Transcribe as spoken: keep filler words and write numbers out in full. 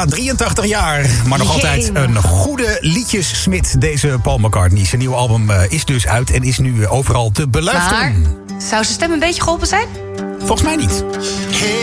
Ja, drieëntachtig jaar. Maar nog altijd Jee. een goede liedjessmid, deze Paul McCartney. Zijn nieuwe album uh, is dus uit en is nu overal te beluisteren. Maar zou zijn stem een beetje geholpen zijn? Volgens mij niet.